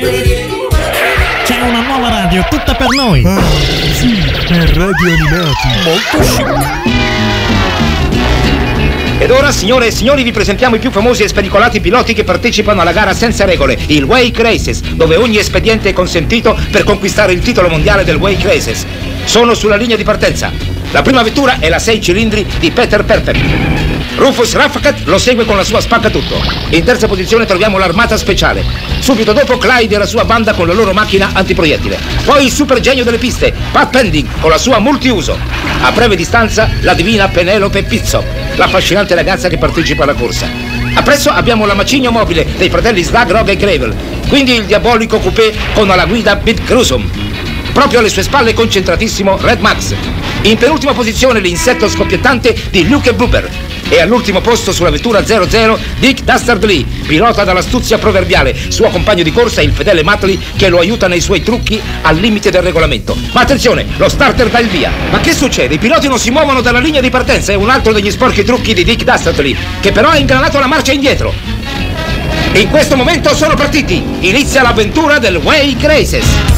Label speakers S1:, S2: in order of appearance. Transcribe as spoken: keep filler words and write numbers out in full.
S1: C'è una nuova radio tutta per noi.
S2: Ah, sì, è Radio Animati.
S1: Molto chic.
S3: Ed ora, signore e signori, vi presentiamo i più famosi e spericolati piloti che partecipano alla gara senza regole, il Wake Races, dove ogni espediente è consentito per conquistare il titolo mondiale del Wake Races. Sono sulla linea di partenza. La prima vettura è la sei cilindri di Peter Perfect. Rufus Raffacat lo segue con la sua spaccatutto. In terza posizione troviamo l'armata speciale. Subito dopo Clyde e la sua banda con la loro macchina antiproiettile. Poi il super genio delle piste, Pat Pending, con la sua multiuso. A breve distanza la divina Penelope Pizzo, l'affascinante ragazza che partecipa alla corsa. Appresso abbiamo la macigno mobile dei fratelli Slug, Rog e Gravel, quindi il diabolico coupé con alla guida Pete Grusum. Proprio alle sue spalle concentratissimo Red Max. In penultima posizione l'insetto scoppiettante di Luke Buber. E all'ultimo posto sulla vettura zero zero Dick Dastardly, pilota dall'astuzia proverbiale, suo compagno di corsa il fedele Matley che lo aiuta nei suoi trucchi al limite del regolamento. Ma attenzione, lo starter dà il via. Ma che succede? I piloti non si muovono dalla linea di partenza, è un altro degli sporchi trucchi di Dick Dastardly, che però ha ingranato la marcia indietro. In questo momento sono partiti. Inizia l'avventura del Wake Races.